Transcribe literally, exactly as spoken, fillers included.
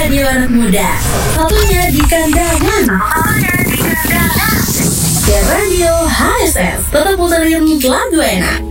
radio anak muda. Satunya di kandangan. Satunya di kandangan. Ya radio H S S. Tetap puterin lagu enak.